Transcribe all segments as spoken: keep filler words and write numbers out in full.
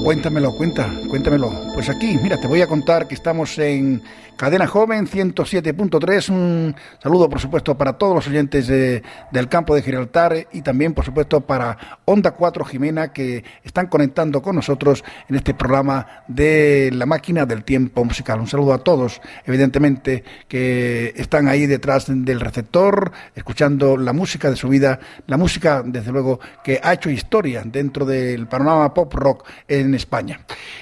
Cuéntamelo, cuenta, cuéntamelo. Pues aquí, mira, te voy a contar que estamos en Cadena Joven ciento siete punto tres. Un saludo, por supuesto, para todos los oyentes de, del campo de Gibraltar y también, por supuesto, para Onda cuatro Jimena, que están conectando con nosotros en este programa de La Máquina del Tiempo Musical. Un saludo a todos, evidentemente, que están ahí detrás del receptor, escuchando la música de su vida, la música, desde luego, que ha hecho historia dentro del panorama pop rock en España.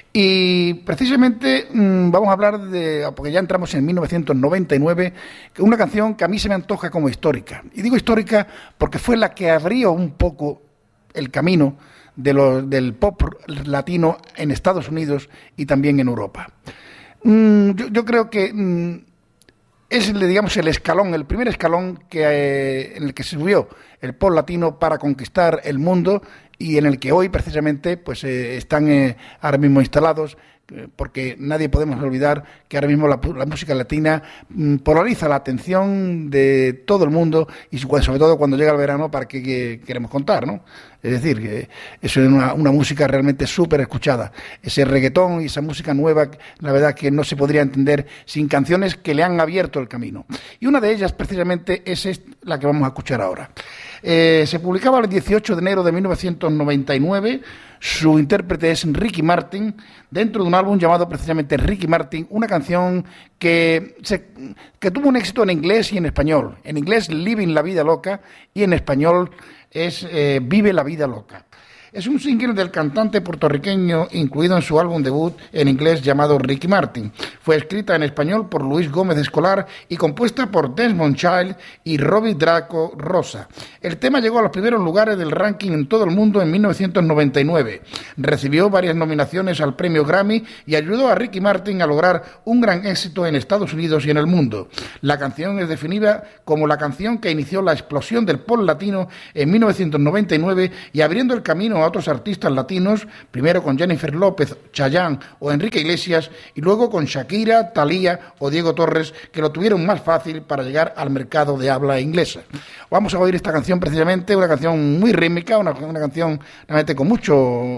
Y precisamente mmm, vamos a hablar de, porque ya entramos en mil novecientos noventa y nueve, una canción que a mí se me antoja como histórica. Y digo histórica porque fue la que abrió un poco el camino de lo, del pop latino en Estados Unidos y también en Europa. Mm, yo, yo creo que mm, es, digamos, el escalón, el primer escalón que, eh, en el que se subió el pop latino para conquistar el mundo, y en el que hoy precisamente pues eh, están eh, ahora mismo instalados, eh, porque nadie podemos olvidar que ahora mismo la, la música latina mm, polariza la atención de todo el mundo, y sobre todo cuando llega el verano, para qué que queremos contar, ¿no? Es decir, que eso es una, una música realmente súper escuchada. Ese reggaetón y esa música nueva, la verdad que no se podría entender sin canciones que le han abierto el camino. Y una de ellas precisamente es la que vamos a escuchar ahora. Eh, se publicaba el dieciocho de enero de mil novecientos noventa y nueve, su intérprete es Ricky Martin, dentro de un álbum llamado precisamente Ricky Martin, una canción que, se, que tuvo un éxito en inglés y en español. En inglés, Living la Vida Loca, y en español es eh, Vive la Vida Loca. Es un single del cantante puertorriqueño incluido en su álbum debut en inglés llamado Ricky Martin. Fue escrita en español por Luis Gómez Escolar y compuesta por Desmond Child y Robbie Draco Rosa. El tema llegó a los primeros lugares del ranking en todo el mundo en mil novecientos noventa y nueve. Recibió varias nominaciones al premio Grammy y ayudó a Ricky Martin a lograr un gran éxito en Estados Unidos y en el mundo. La canción es definida como la canción que inició la explosión del pop latino en mil novecientos noventa y nueve y abriendo el camino a otros artistas latinos, primero con Jennifer López, Chayanne o Enrique Iglesias, y luego con Shakira, Thalía o Diego Torres, que lo tuvieron más fácil para llegar al mercado de habla inglesa. Vamos a oír esta canción precisamente, una canción muy rítmica, una, una canción realmente con mucho,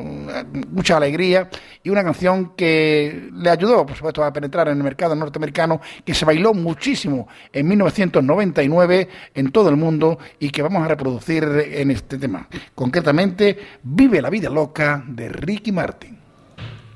mucha alegría, y una canción que le ayudó, por supuesto, a penetrar en el mercado norteamericano, que se bailó muchísimo en mil novecientos noventa y nueve en todo el mundo, y que vamos a reproducir en este tema. Concretamente, Vive la Vida Loca, de Ricky Martin.